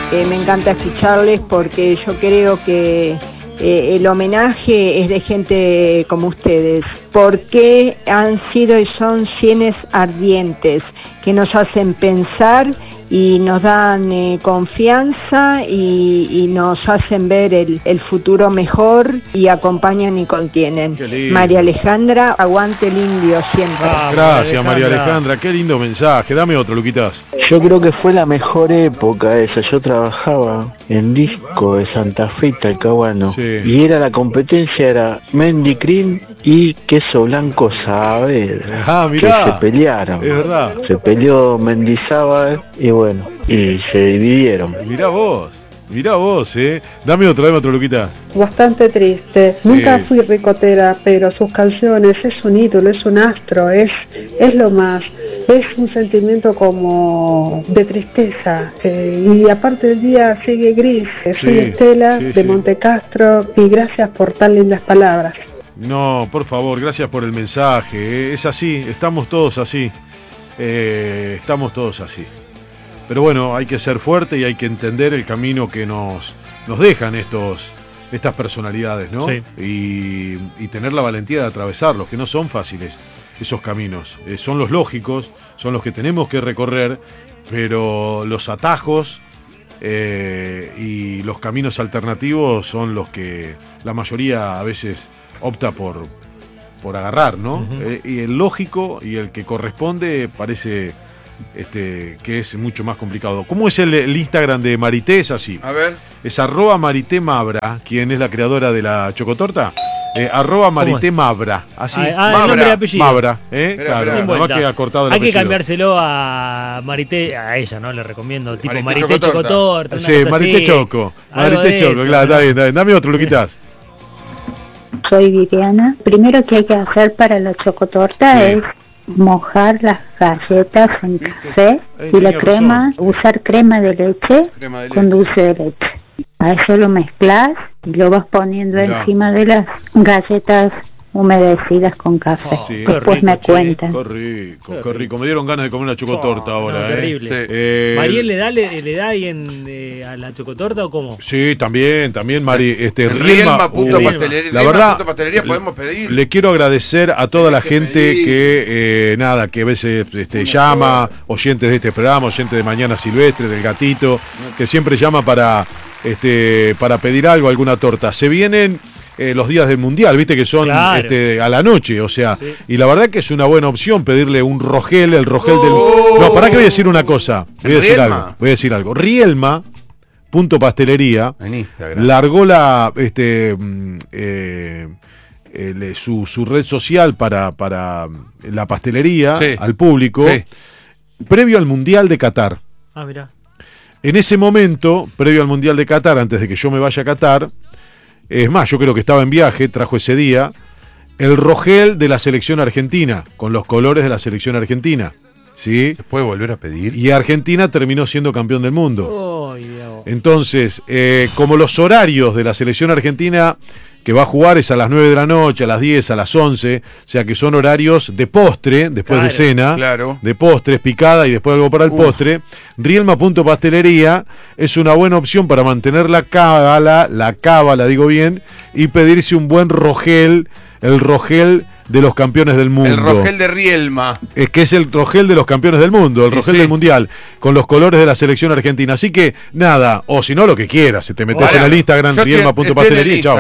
Me encanta escucharles porque yo creo que el homenaje es de gente como ustedes, porque han sido y son sienes ardientes que nos hacen pensar y nos dan confianza y nos hacen ver el futuro mejor y acompañan y contienen. María Alejandra, aguante el indio siempre. Gracias, María Alejandra, qué lindo mensaje. Dame otro, Luquitas. Yo creo que fue la mejor época esa. Yo trabajaba en disco de Santa Fe, Talcahuano, y era la competencia, era Mendy Cream y Queso Blanco Saavedra, que se pelearon. Es verdad. Se peleó Mendizábal y bueno, y se dividieron. Mirá vos, Dame otro, Luquita. Bastante triste. Sí. Nunca fui ricotera, pero sus canciones, es un ídolo, es un astro, es lo más. Es un sentimiento como de tristeza. Y aparte el día sigue gris. Soy Estela de Montecastro y gracias por tan lindas palabras. No, por favor, gracias por el mensaje. Es así, estamos todos así. Pero bueno, hay que ser fuerte y hay que entender el camino que nos dejan estas personalidades, ¿no? Sí. Y tener la valentía de atravesarlos, que no son fáciles esos caminos. Son los lógicos, son los que tenemos que recorrer, pero los atajos y los caminos alternativos son los que la mayoría a veces opta por agarrar, ¿no? Uh-huh. Y el lógico y el que corresponde parece que es mucho más complicado. ¿Cómo es el Instagram de Marité? Es así. A ver. Es @MaritéMabra, quien es la creadora de la chocotorta. @MaritéMabra. Así. Nombre y apellido. Mabra, claro, nada más que ha cortado el apellido. Hay que cambiárselo a Marité, a ella, ¿no? Le recomiendo, tipo Marité Chocotorta. Sí, Marité Choco. Marité Choco, claro, está bien. Dame otro, Luquitas. Soy Viviana. Primero que hay que hacer para la chocotorta es mojar las galletas en café y la crema, usar crema de leche con dulce de leche. A eso lo mezclas y lo vas poniendo encima de las galletas humedecidas con café. Después me cuentan. Qué rico. Me dieron ganas de comer una chocotorta ahora. Terrible. ¿Mariel le da ahí a la chocotorta o cómo? Sí, también, Mari. Rielma.pastelería. La verdad, pastelería podemos pedir. Le quiero agradecer a toda la gente que a veces llama, oyentes de este programa, oyentes de Mañana Silvestre, del Gatito, que siempre llama para pedir algo, alguna torta. Se vienen los días del Mundial, viste que son a la noche, o sea, y la verdad que es una buena opción pedirle un Rogel, el Rogel del... No, pará que voy a decir una cosa, voy a decir algo. Rielma.pastelería largó su red social para la pastelería al público previo al Mundial de Qatar. Ah, mirá. En ese momento, previo al Mundial de Qatar, antes de que yo me vaya a Qatar, es más, yo creo que estaba en viaje, trajo ese día el Rogel de la selección argentina, con los colores de la selección argentina. ¿Sí? ¿Se puede volver a pedir? Y Argentina terminó siendo campeón del mundo. Entonces, como los horarios de la selección argentina que va a jugar es a las 9 de la noche, a las 10, a las 11, o sea que son horarios de postre, después de cena, de postres, picada y después algo para el postre. Rielma.pastelería es una buena opción para mantener la cábala, digo bien, y pedirse un buen Rogel, el Rogel de los campeones del mundo. El Rogel de Rielma. Es que es el Rogel de los campeones del mundo, el Rogel del Mundial, con los colores de la selección argentina. Así que, nada, o si no, lo que quieras, si te metes en el Instagram, Rielma.pastelería y chao.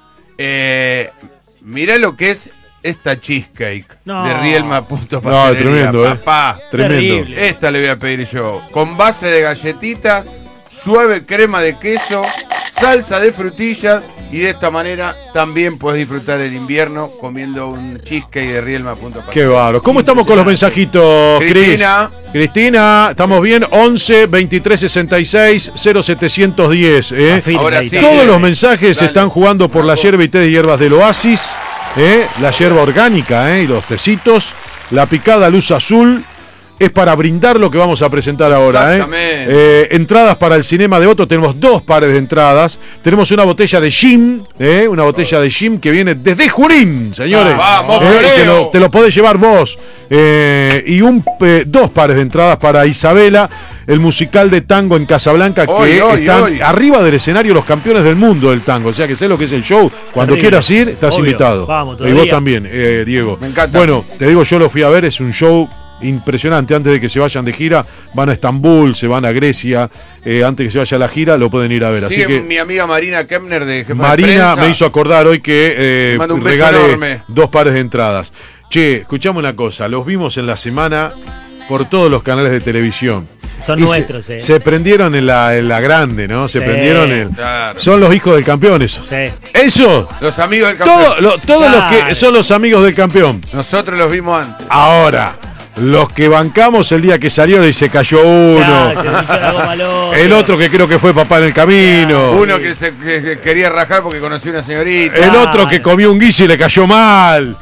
Mirá lo que es esta cheesecake de Rielma.pastelería. No, tremendo, papá. Tremendo. Esta le voy a pedir yo. Con base de galletita, suave crema de queso, salsa de frutillas, y de esta manera también puedes disfrutar el invierno comiendo un cheesecake de Rielma.pastelería. Qué bárbaro. ¿Cómo estamos con los mensajitos, Cristina, ¿estamos bien? 11 23 66 0710. Ahora sí, todos los mensajes están jugando por la yerba y té de hierbas del Oasis, la yerba orgánica, y los tecitos, la picada luz azul. Es para brindar lo que vamos a presentar ahora. Entradas para el Cinema de Otto. Tenemos 2 pares de entradas. Tenemos una botella de gin. Una botella de gin que viene desde Junín, señores. ¡Vamos, te lo podés llevar vos. Y 2 pares de entradas para Isabela. el musical de tango en Casablanca, están arriba del escenario los campeones del mundo del tango. O sea que sé lo que es el show. Cuando quieras ir, estás invitado. Vamos, y vos también, Diego. Me encanta. Bueno, te digo, yo lo fui a ver, es un show impresionante. Antes de que se vayan de gira, van a Estambul, se van a Grecia. Antes que se vaya a la gira, lo pueden ir a ver. Sigue así que mi amiga Marina Kempner de Jefa Marina de Prensa. me hizo acordar hoy que mando un beso regale enorme. 2 pares de entradas. Che, escuchame una cosa, los vimos en la semana por todos los canales de televisión. Son y nuestros, se prendieron en la grande, ¿no? Se Sí, prendieron en... claro. Son los hijos del campeón esos. Sí. Eso. Los amigos del campeón. Todos los que Claro. son los amigos del campeón. Nosotros los vimos antes. Ahora, los que bancamos el día que salieron y se cayó uno. Claro, se pinchó la goma al otro. El otro que creo que fue papá en el camino. Uno que que quería rajar porque conoció una señorita. El otro que comió un guiso y le cayó mal.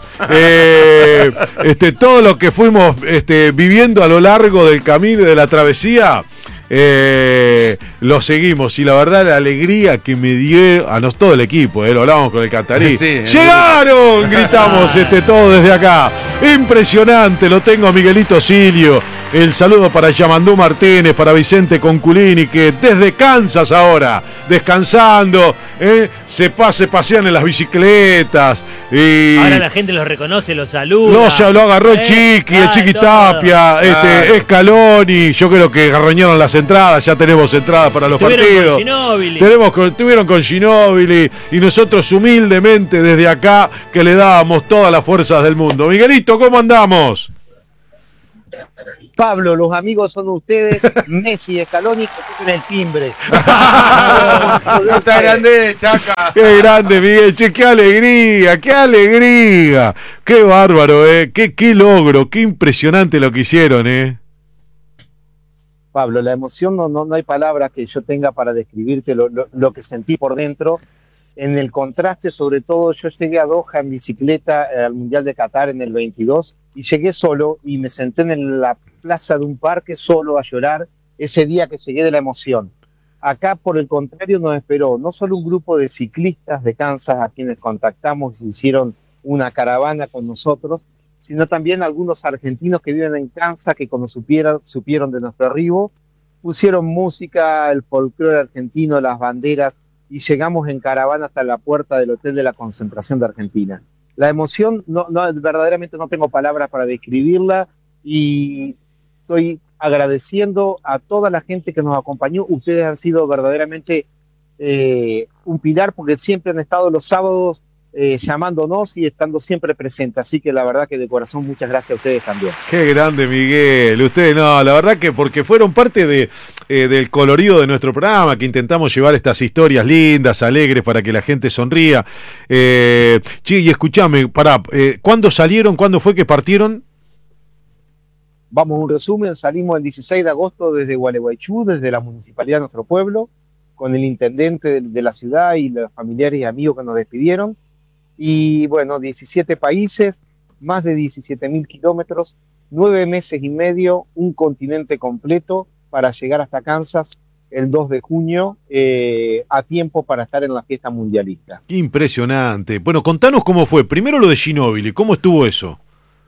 Todo lo que fuimos viviendo a lo largo del camino y de la travesía, lo seguimos. Y la verdad, la alegría que me dio a todo el equipo, lo hablábamos con el Cantarí. Sí, ¡Llegaron! Gritamos todo desde acá. Impresionante, lo tengo a Miguelito Silio. El saludo para Yamandú Martínez, para Vicente Conculini, que desde Kansas ahora, descansando, se pasean en las bicicletas. Y ahora la gente los reconoce, los saluda. lo agarró el Chiqui todo. Tapia, Scaloni. Yo creo que garroñaron las entradas, ya tenemos entradas para los partidos. Estuvieron con Ginóbili y nosotros humildemente desde acá que le dábamos todas las fuerzas del mundo. Miguelito, ¿cómo andamos? Pablo, los amigos son ustedes, Messi y Scaloni, que toquen el timbre. Está grande, Chaca. Qué grande, Miguel, che, qué alegría, qué bárbaro, qué logro, qué impresionante lo que hicieron, Pablo, la emoción no hay palabras que yo tenga para describirte lo que sentí por dentro. En el contraste, sobre todo, yo llegué a Doha en bicicleta al Mundial de Qatar en el 22 y llegué solo y me senté en la plaza de un parque solo a llorar ese día que llegué de la emoción. Acá, por el contrario, nos esperó no solo un grupo de ciclistas de Kansas a quienes contactamos y hicieron una caravana con nosotros, sino también algunos argentinos que viven en Kansas que cuando supieron de nuestro arribo, pusieron música, el folclore argentino, las banderas, y llegamos en caravana hasta la puerta del Hotel de la Concentración de Argentina. La emoción, verdaderamente no tengo palabras para describirla, y estoy agradeciendo a toda la gente que nos acompañó. Ustedes han sido verdaderamente un pilar, porque siempre han estado los sábados llamándonos y estando siempre presentes, así que la verdad que de corazón muchas gracias a ustedes también. Qué grande, Miguel. Ustedes la verdad que porque fueron parte del colorido de nuestro programa, que intentamos llevar estas historias lindas, alegres, para que la gente sonría. Y escuchame, ¿cuándo salieron? ¿Cuándo fue que partieron? Vamos, un resumen, salimos el 16 de agosto desde Gualeguaychú, desde la municipalidad de nuestro pueblo, con el intendente de la ciudad y los familiares y amigos que nos despidieron. Y bueno, 17 países, más de 17.000 kilómetros, 9 meses y medio, un continente completo para llegar hasta Kansas el 2 de junio, a tiempo para estar en la fiesta mundialista. Impresionante. Bueno, contanos cómo fue. Primero lo de Ginóbili, ¿cómo estuvo eso?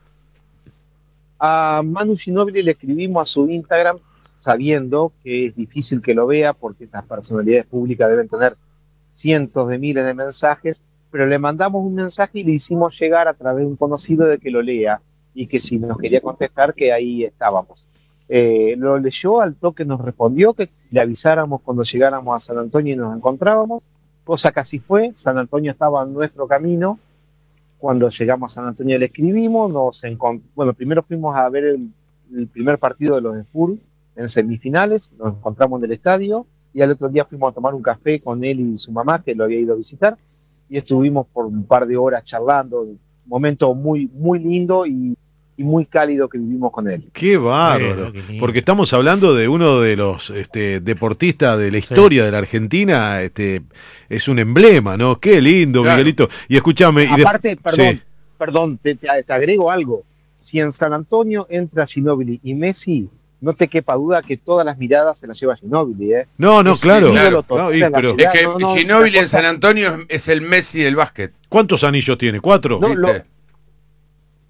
A Manu Ginóbili le escribimos a su Instagram, sabiendo que es difícil que lo vea, porque estas personalidades públicas deben tener cientos de miles de mensajes, pero le mandamos un mensaje y le hicimos llegar a través de un conocido de que lo lea y que si nos quería contestar, que ahí estábamos. Lo leyó, al toque nos respondió que le avisáramos cuando llegáramos a San Antonio y nos encontrábamos, cosa que así fue. San Antonio estaba en nuestro camino. Cuando llegamos a San Antonio le escribimos, primero fuimos a ver el primer partido de los Spurs en semifinales, nos encontramos en el estadio y al otro día fuimos a tomar un café con él y su mamá, que lo había ido a visitar, y estuvimos por un par de horas charlando, un momento muy, muy lindo y muy cálido que vivimos con él. ¡Qué bárbaro! Porque estamos hablando de uno de los deportistas de la historia de la Argentina, es un emblema, ¿no? ¡Qué lindo, claro, Miguelito! Y escúchame... Aparte, perdón, te agrego algo. Si en San Antonio entra Ginóbili y Messi, no te quepa duda que todas las miradas se las lleva Ginóbili, ¿eh? No, claro. Pero es que Ginóbili en San Antonio es el Messi del básquet. ¿Cuántos anillos tiene? ¿4?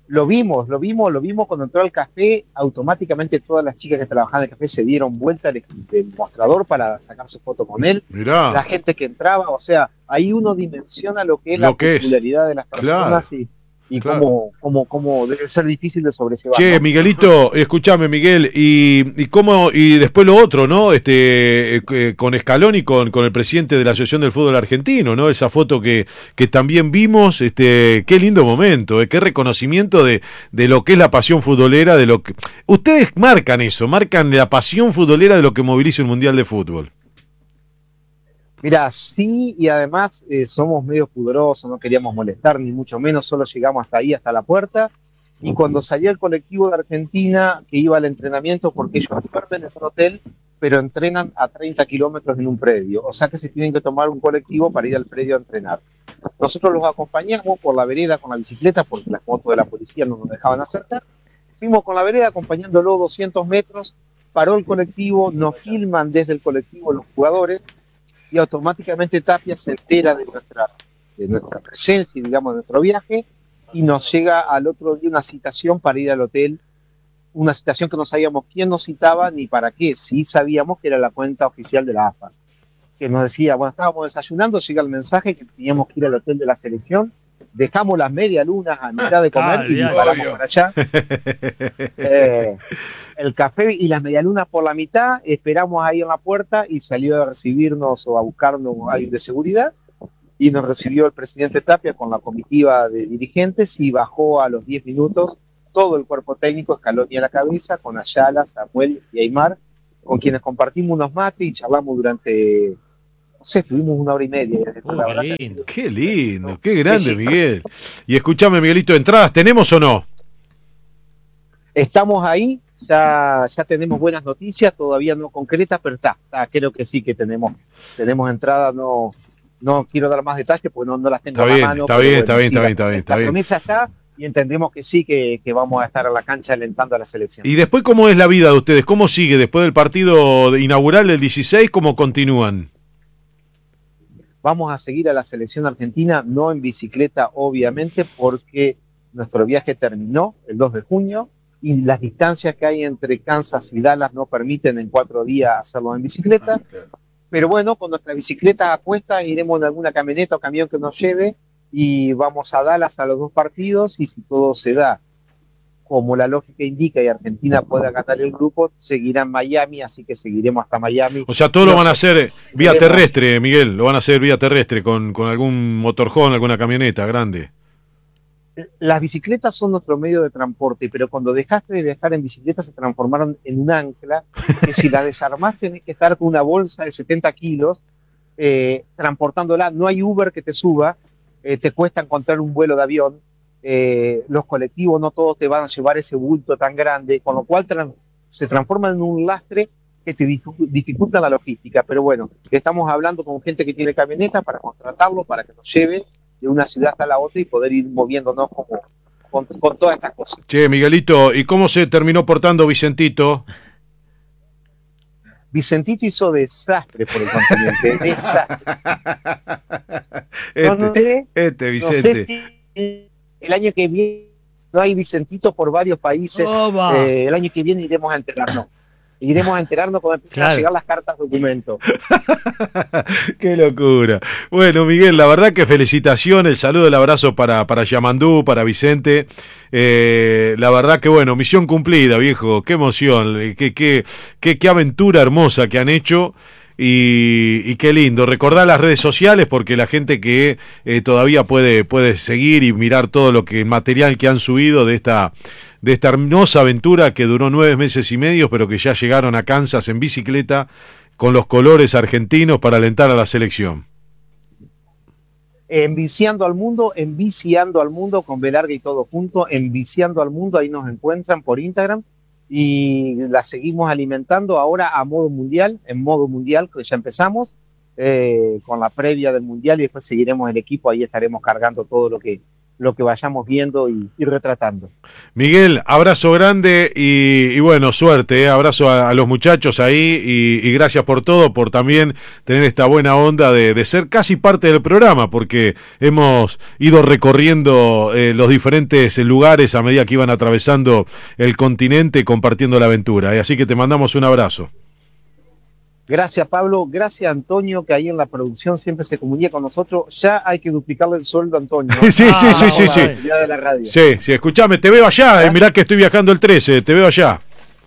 Lo vimos cuando entró al café, automáticamente todas las chicas que trabajaban en el café se dieron vuelta del mostrador para sacarse foto con él. Mirá. La gente que entraba, o sea, ahí uno dimensiona lo que es la popularidad de las personas y claro. cómo debe ser difícil de sobrellevar. Che, ¿no? Miguelito, escuchame, Miguel, y después lo otro, ¿no? Con Scaloni, con el presidente de la Asociación del Fútbol Argentino, ¿no? Esa foto que también vimos, qué lindo momento, qué reconocimiento de lo que es la pasión futbolera, de lo que ustedes marcan la pasión futbolera de lo que moviliza un mundial de fútbol. Mira, sí, y además somos medio pudorosos, no queríamos molestar, ni mucho menos, solo llegamos hasta ahí, hasta la puerta, y cuando salía el colectivo de Argentina, que iba al entrenamiento, porque ellos duermen en un hotel, pero entrenan a 30 kilómetros en un predio, o sea que se tienen que tomar un colectivo para ir al predio a entrenar. Nosotros los acompañamos por la vereda con la bicicleta, porque las motos de la policía no nos dejaban acercar, fuimos con la vereda acompañándolo 200 metros, paró el colectivo, nos filman desde el colectivo los jugadores, y automáticamente Tapia se entera de nuestra presencia, digamos, de nuestro viaje, y nos llega al otro día una citación para ir al hotel, una citación que no sabíamos quién nos citaba ni para qué, sí sabíamos que era la cuenta oficial de la AFA, que nos decía, bueno, estábamos desayunando, llega el mensaje que teníamos que ir al hotel de la selección, dejamos las medialunas a mitad de comer y paramos para allá. El café y las medialunas por la mitad, esperamos ahí en la puerta y salió a recibirnos o a buscarnos alguien de seguridad y nos recibió el presidente Tapia con la comitiva de dirigentes y bajó a los 10 minutos todo el cuerpo técnico, Scaloni a la cabeza, con Ayala, Samuel y Aymar, con quienes compartimos unos mates y charlamos durante... No sé, estuvimos 1 hora y media. Qué lindo, qué grande, Miguel. Y escúchame, Miguelito, ¿entradas tenemos o no? Estamos ahí, ya tenemos buenas noticias, todavía no concretas, pero creo que sí que tenemos entradas, no quiero dar más detalles porque no las tengo a la mano. Está bien. La promesa está y entendemos que sí, que vamos a estar en la cancha alentando a la selección. ¿Y después cómo es la vida de ustedes? ¿Cómo sigue después del partido inaugural del 16? ¿Cómo continúan? Vamos a seguir a la selección argentina, no en bicicleta, obviamente, porque nuestro viaje terminó el 2 de junio y las distancias que hay entre Kansas y Dallas no permiten en 4 días hacerlo en bicicleta. Pero bueno, con nuestra bicicleta a cuesta iremos en alguna camioneta o camión que nos lleve y vamos a Dallas a los 2 partidos y si todo se da como la lógica indica y Argentina pueda ganar el grupo, seguirá en Miami, así que seguiremos hasta Miami. O sea, todo lo van a hacer vía terrestre, Miguel, lo van a hacer vía terrestre con algún motorhome, alguna camioneta grande. Las bicicletas son nuestro medio de transporte, pero cuando dejaste de viajar en bicicleta se transformaron en un ancla, que si la desarmás tenés que estar con una bolsa de 70 kilos transportándola, no hay Uber que te suba, te cuesta encontrar un vuelo de avión, los colectivos no todos te van a llevar ese bulto tan grande, con lo cual se transforma en un lastre que te dificulta la logística, pero bueno, estamos hablando con gente que tiene camioneta para contratarlo, para que nos lleve de una ciudad a la otra y poder ir moviéndonos con todas estas cosas. Che, Miguelito, ¿y cómo se terminó portando Vicentito? Vicentito hizo desastre por el continente, desastre. Vicente. No sé si el año que viene no hay Vicentito por varios países. El año que viene iremos a enterarnos. Cuando empiecen a llegar las cartas documento. Qué locura. Bueno, Miguel, la verdad que felicitaciones, el saludo, el abrazo para Yamandú, para Vicente. La verdad que bueno, misión cumplida, viejo. Qué emoción, qué aventura hermosa que han hecho. Y qué lindo, recordar las redes sociales porque la gente que todavía puede seguir y mirar todo lo que material que han subido de esta hermosa aventura que duró 9 meses y medio, pero que ya llegaron a Kansas en bicicleta con los colores argentinos para alentar a la selección. Enviciando al mundo, con B larga y todo junto, Enviciando al mundo, ahí nos encuentran por Instagram. Y la seguimos alimentando ahora en modo mundial, que ya empezamos, con la previa del mundial y después seguiremos el equipo, ahí estaremos cargando todo lo que lo que vayamos viendo y retratando. Miguel, abrazo grande y bueno, suerte, abrazo a los muchachos ahí y gracias por todo, por también tener esta buena onda de ser casi parte del programa, porque hemos ido recorriendo los diferentes lugares a medida que iban atravesando el continente compartiendo la aventura, así que te mandamos un abrazo. Gracias, Pablo. Gracias, Antonio, que ahí en la producción siempre se comunica con nosotros. Ya hay que duplicarle el sueldo a Antonio. Sí. De la radio. Sí, escuchame, te veo allá. Mirá que estoy viajando el 13, te veo allá.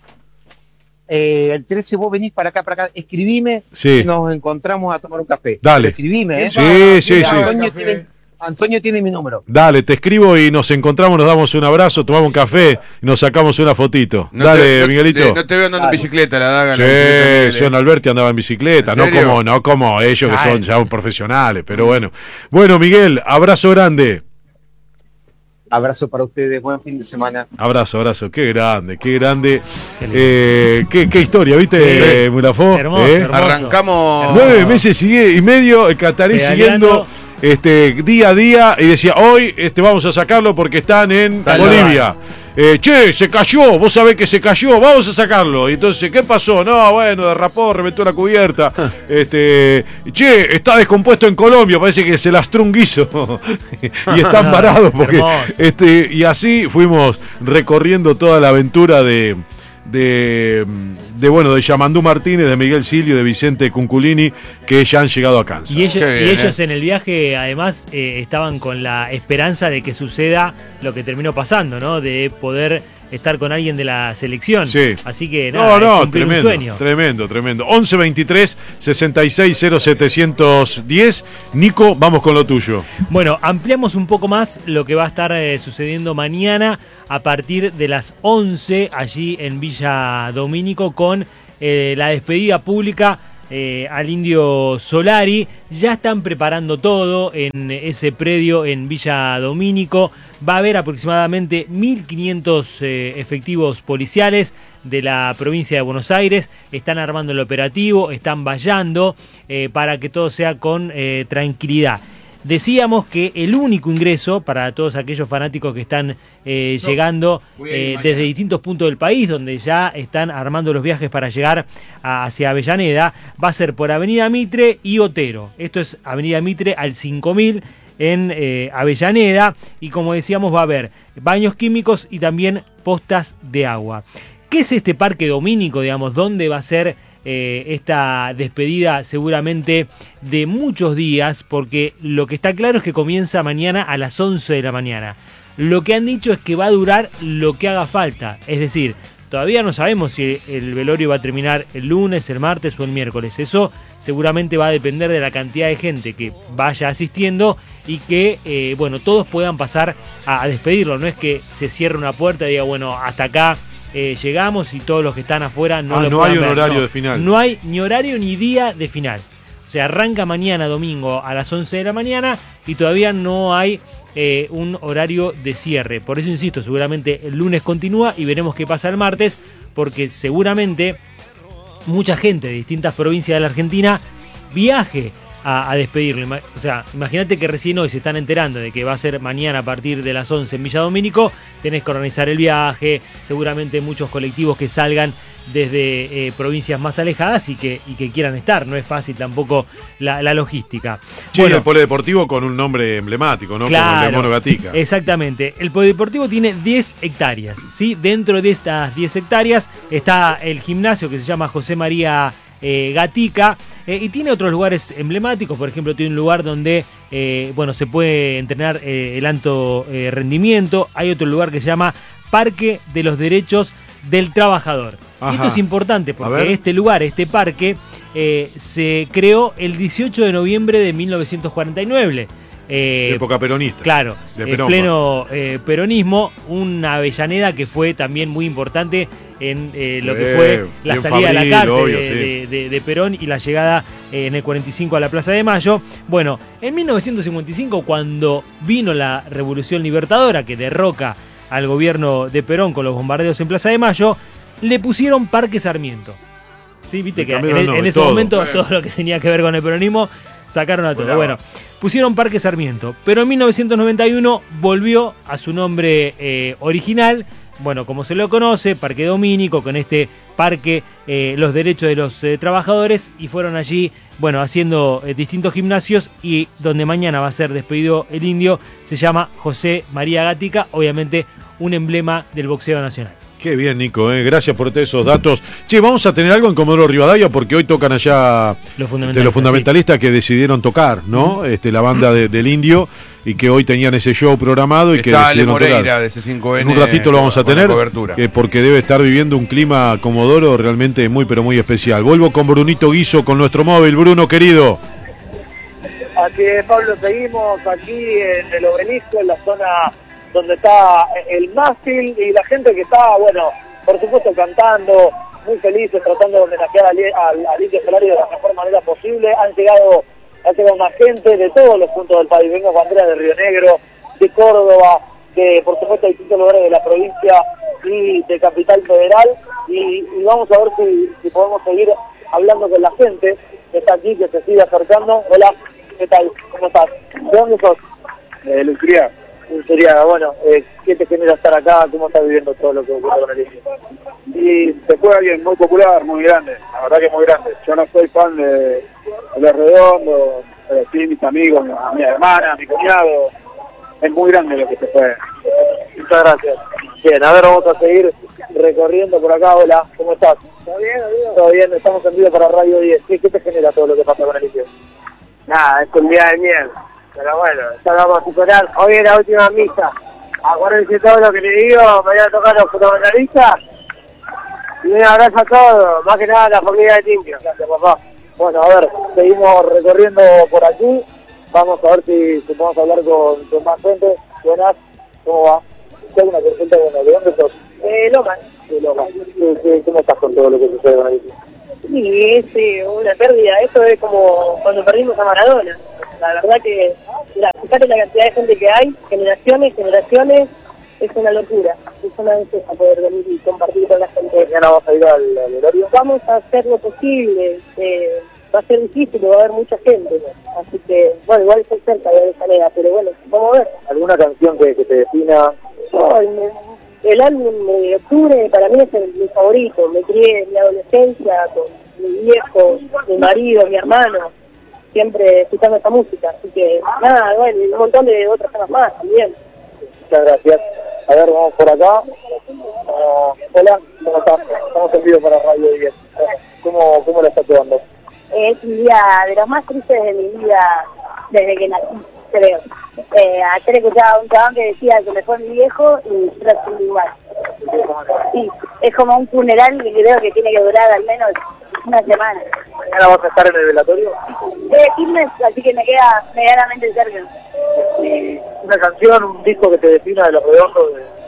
El 13 vos venís para acá. Escribime, nos encontramos a tomar un café. Dale. Escribime, Sí. Antonio tiene mi número. Dale, te escribo y nos encontramos, nos damos un abrazo, tomamos un café y nos sacamos una fotito. Dale, Miguelito. No te veo andando en bicicleta, la daga. Sí, John Alberti andaba en bicicleta, no como ellos que son ya profesionales, pero bueno. Bueno, Miguel, abrazo grande. Abrazo para ustedes, buen fin de semana. Abrazo, qué grande. Qué historia, ¿viste, Mulafó? Hermoso. Arrancamos 9 meses y medio, el catarí siguiendo día a día y decía, hoy vamos a sacarlo porque están en Bolivia. Se cayó, vos sabés que se cayó, vamos a sacarlo. Y entonces, ¿qué pasó? No, bueno, derrapó, reventó la cubierta. Está descompuesto en Colombia, parece que se lastró un guiso. Y están varados porque y así fuimos recorriendo toda la aventura de Yamandú Martínez, de Miguel Silio, de Vicente Cunculini, que ya han llegado a Kansas. Y ellos en el viaje, además, estaban con la esperanza de que suceda lo que terminó pasando, ¿no? De poder estar con alguien de la selección. Sí. Así que tremendo, un sueño. Tremendo. 11-23-66-0710. Nico, vamos con lo tuyo. Bueno, ampliamos un poco más lo que va a estar sucediendo mañana a partir de las 11 allí en Villa Domínico con la despedida pública al Indio Solari. Ya están preparando todo en ese predio en Villa Domínico. Va a haber aproximadamente 1.500 efectivos policiales de la provincia de Buenos Aires. Están armando el operativo, están vallando para que todo sea con tranquilidad. Decíamos que el único ingreso para todos aquellos fanáticos que están llegando desde distintos puntos del país, donde ya están armando los viajes para llegar hacia Avellaneda, va a ser por Avenida Mitre y Otero. Esto es Avenida Mitre al 5000 en Avellaneda, y como decíamos va a haber baños químicos y también postas de agua. ¿Qué es este Parque Domínico, digamos? ¿Dónde va a ser esta despedida seguramente de muchos días? Porque lo que está claro es que comienza mañana a las 11 de la mañana. Lo que han dicho es que va a durar lo que haga falta. Es decir, todavía no sabemos si el velorio va a terminar el lunes, el martes o el miércoles. Eso seguramente va a depender de la cantidad de gente que vaya asistiendo y que, todos puedan pasar a despedirlo. No es que se cierre una puerta y diga, bueno, hasta acá llegamos y todos los que están afuera no hay un horario de final. No hay ni horario ni día de final. O sea, arranca mañana domingo a las 11 de la mañana y todavía no hay un horario de cierre. Por eso insisto, seguramente el lunes continúa y veremos qué pasa el martes, porque seguramente mucha gente de distintas provincias de la Argentina viaje a despedirlo. O sea, imagínate que recién hoy se están enterando de que va a ser mañana a partir de las 11 en Villa Domínico. Tenés que organizar el viaje, seguramente muchos colectivos que salgan desde provincias más alejadas y que quieran estar. No es fácil tampoco la logística. El polideportivo con un nombre emblemático, ¿no? Claro, como el de Mono Gatica. Exactamente. El polideportivo tiene 10 hectáreas, ¿sí? Dentro de estas 10 hectáreas está el gimnasio que se llama José María Gatica, y tiene otros lugares emblemáticos. Por ejemplo, tiene un lugar donde se puede entrenar el alto rendimiento. Hay otro lugar que se llama Parque de los Derechos del Trabajador. Y esto es importante porque este parque se creó el 18 de noviembre de 1949. Época peronista. Claro, en pleno peronismo. Una Avellaneda que fue también muy importante en lo que fue la salida de la cárcel de Perón y la llegada en el 45 a la Plaza de Mayo. Bueno, en 1955, cuando vino la Revolución Libertadora que derroca al gobierno de Perón con los bombardeos en Plaza de Mayo, le pusieron Parque Sarmiento. Sí, viste que en ese momento todo lo que tenía que ver con el peronismo Sacaron a todo. Bueno, pusieron Parque Sarmiento, pero en 1991 volvió a su nombre original. Bueno, como se lo conoce, Parque Domínico, con este parque, los derechos de los trabajadores, y fueron allí, bueno, haciendo distintos gimnasios, y donde mañana va a ser despedido el Indio, se llama José María Gatica, obviamente un emblema del boxeo nacional. Qué bien, Nico, gracias por todos esos datos. Che, vamos a tener algo en Comodoro Rivadavia porque hoy tocan allá los fundamentalistas, sí, que decidieron tocar, ¿no? La banda del Indio, y que hoy tenían ese show programado y que decidieron Moreira, tocar. De C5N, en un ratito lo vamos a tener, porque debe estar viviendo un clima Comodoro realmente muy, pero muy especial. Vuelvo con Brunito Guiso, con nuestro móvil. Bruno, querido. Así es, Pablo, seguimos aquí en el Obelisco, en la zona donde está el mástil, y la gente que está, bueno, por supuesto cantando, muy felices, tratando de homenajear al Indio Solari de la mejor manera posible. Han llegado más gente de todos los puntos del país. Vengo banderas de Río Negro, de Córdoba, de, por supuesto, de distintos lugares de la provincia y de Capital Federal, y vamos a ver si podemos seguir hablando con la gente que está aquí, que se sigue acercando. Hola, ¿qué tal? ¿Cómo estás? ¿De dónde sos? De Lucría. Bueno, ¿qué te genera estar acá? ¿Cómo estás viviendo todo lo que ocurre con el Indio? Y se juega bien, muy popular, muy grande, la verdad que muy grande. Yo no soy fan de Los Redondos, sí, mis amigos, mi hermana, mi cuñado. Es muy grande lo que se juega. Muchas gracias. Bien, a ver, vamos a seguir recorriendo por acá. Hola, ¿cómo estás? ¿Todo bien, amigo? Todo bien, estamos en vivo para Radio 10. ¿Qué te genera todo lo que pasa con el Indio? Nada, es un día de miel. Pero bueno, ya vamos a superar. Hoy es la última misa. Acuérdense todo lo que le digo, mañana tocan los fundamentalistas. Y un abrazo a todos, más que nada a la familia de Limpio. Gracias, papá. Bueno, a ver, seguimos recorriendo por aquí. Vamos a ver si podemos hablar con más gente. Buenas, ¿cómo va? ¿Hay una consulta? Bueno, ¿de dónde sos? Loma. De Loma. ¿Cómo estás con todo lo que sucede con el Indio? Sí, es una pérdida. Esto es como cuando perdimos a Maradona. La verdad que, fíjate la cantidad de gente que hay, generaciones, es una locura. Es una belleza poder venir y compartir con la gente. ¿Mañana vas a ir al velorio? Vamos a hacer lo posible. Va a ser difícil, va a haber mucha gente. Así que, bueno, igual estoy cerca de Avellaneda, pero bueno, vamos a ver. ¿Alguna canción que te defina? No, el álbum de octubre para mí es mi favorito. Me crié en mi adolescencia con mi viejo, mi marido, mi hermano, siempre escuchando esta música. Así que, nada, bueno, y un montón de otras cosas más también. Muchas gracias. A ver, vamos por acá. Hola, ¿cómo estás? Estamos en vivo para Radio 10. ¿Cómo lo estás llevando? Es un día de los más tristes de mi vida desde que nací, creo. Ayer escuchaba un chabón que decía que me fue mi viejo y yo lo siento igual. Sí, es como un funeral que creo que tiene que durar al menos una semana. ¿Mañana vas a estar en el velatorio? Quilmes, así que me queda medianamente cerca. ¿Una canción, un disco que te defina de Los Redondos?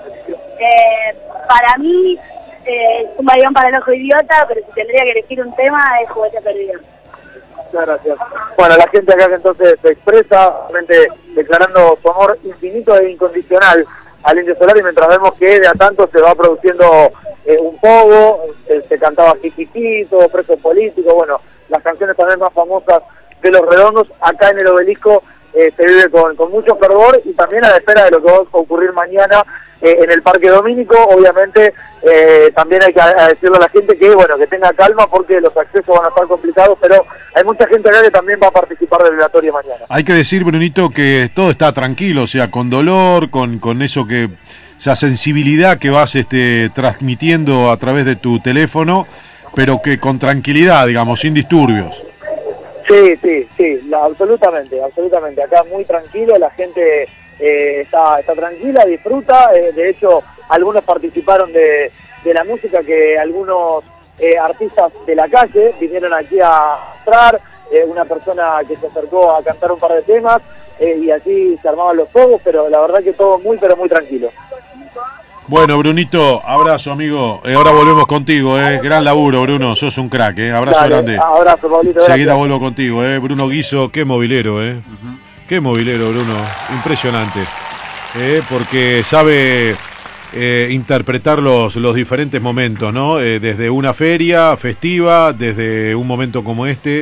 Para mí es un Marión para el ojo idiota, pero si tendría que elegir un tema es Juguete Perdido. Muchas gracias. Bueno, la gente acá que entonces se expresa, realmente declarando su amor infinito e incondicional al Indio Solari, mientras vemos que de a tanto se va produciendo un pogo, se cantaba Jijiquito, Preso Político, bueno, las canciones también más famosas de Los Redondos. Acá en el Obelisco se vive con mucho fervor, y también a la espera de lo que va a ocurrir mañana en el Parque Domínico. Obviamente también hay que decirle a la gente que, bueno, que tenga calma porque los accesos van a estar complicados, pero hay mucha gente acá que también va a participar del velatorio mañana. Hay que decir, Brunito, que todo está tranquilo, o sea, con dolor, con eso que, esa sensibilidad que vas transmitiendo a través de tu teléfono, pero que con tranquilidad, digamos, sin disturbios. Sí, absolutamente. Acá muy tranquilo, la gente está tranquila, disfruta. De hecho, algunos participaron de la música, que algunos artistas de la calle vinieron aquí a mostrar, una persona que se acercó a cantar un par de temas, y así se armaban los fuegos, pero la verdad que todo muy, pero muy tranquilo. Bueno, Brunito, abrazo, amigo. Ahora volvemos contigo, gran laburo, Bruno, sos un crack, abrazo. Dale, grande. Abrazo, Pablito. Seguida vuelvo contigo, Bruno Guiso, qué movilero, Qué movilero, Bruno, impresionante, porque sabe interpretar los diferentes momentos, ¿no? Desde una feria festiva, desde un momento como este,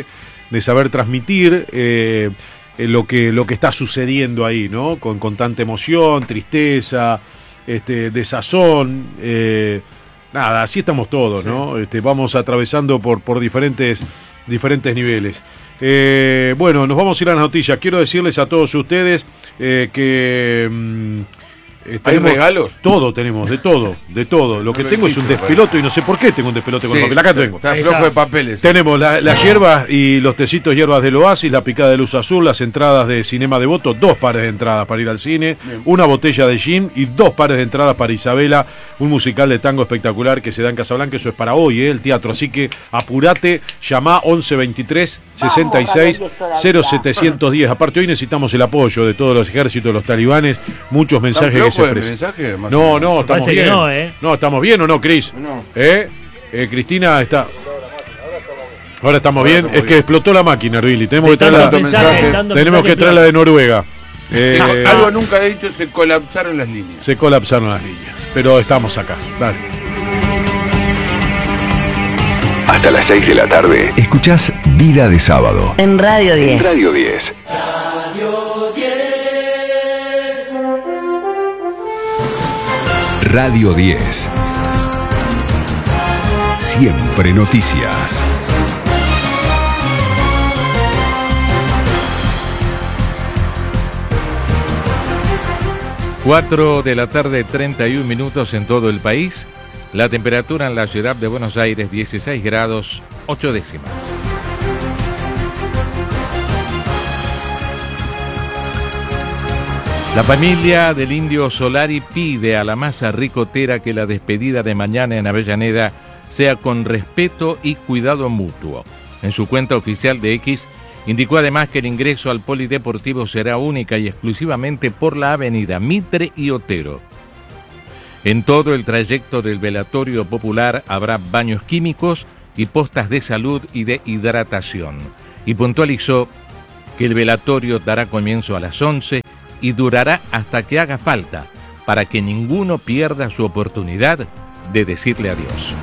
de saber transmitir lo que está sucediendo ahí, ¿no? Con tanta emoción, tristeza, desazón, nada, así estamos todos, ¿no? Vamos atravesando por diferentes niveles. Bueno, nos vamos a ir a las noticias. Quiero decirles a todos ustedes que ¿hay regalos? Todo tenemos, de todo. Lo que tengo es un despelote y no sé por qué tengo un despelote con papel. Acá tengo. Está flojo de papeles. Tenemos las hierbas y los tecitos hierbas del Oasis, la picada de luz azul, las entradas de Cinema Devoto, 2 pares de entradas para ir al cine, una botella de gin y 2 pares de entradas para Isabela, un musical de tango espectacular que se da en Casablanca. Eso es para hoy, el teatro. Así que apurate, llamá 11 23 66 0710. Aparte, hoy necesitamos el apoyo de todos los ejércitos de los talibanes. Muchos mensajes que se expresan. No, estamos bien. No, ¿estamos bien o no, Cris? No. Cristina está. Ahora estamos bien. Es que explotó la máquina, Billy. Tenemos que traerla de Noruega. Algo nunca he dicho, se colapsaron las líneas. Pero estamos acá. Dale. Hasta las 6 de la tarde, escuchás Vida de Sábado. En Radio 10. En Radio 10. Radio 10. Siempre noticias. Cuatro de la tarde, 31 minutos en todo el país. La temperatura en la ciudad de Buenos Aires, 16 grados, 8 décimas. La familia del Indio Solari pide a la masa ricotera que la despedida de mañana en Avellaneda sea con respeto y cuidado mutuo. En su cuenta oficial de X, indicó además que el ingreso al polideportivo será única y exclusivamente por la avenida Mitre y Otero. En todo el trayecto del velatorio popular habrá baños químicos y postas de salud y de hidratación. Y puntualizó que el velatorio dará comienzo a las 11 y durará hasta que haga falta, para que ninguno pierda su oportunidad de decirle adiós.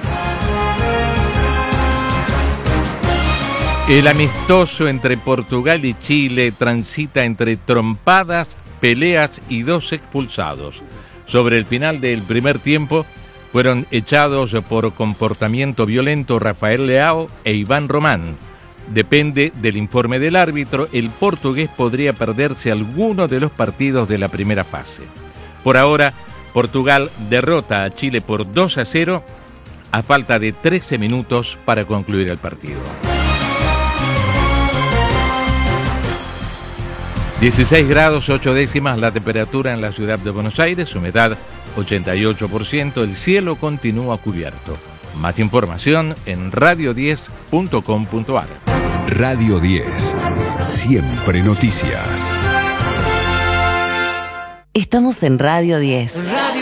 El amistoso entre Portugal y Chile transita entre trompadas, peleas y 2 expulsados. Sobre el final del primer tiempo fueron echados por comportamiento violento Rafael Leao e Iván Román. Depende del informe del árbitro, el portugués podría perderse alguno de los partidos de la primera fase. Por ahora, Portugal derrota a Chile por 2-0 a falta de 13 minutos para concluir el partido. 16 grados 8 décimas la temperatura en la ciudad de Buenos Aires, humedad 88%, el cielo continúa cubierto. Más información en radio10.com.ar. Radio 10, siempre noticias. Estamos en Radio 10.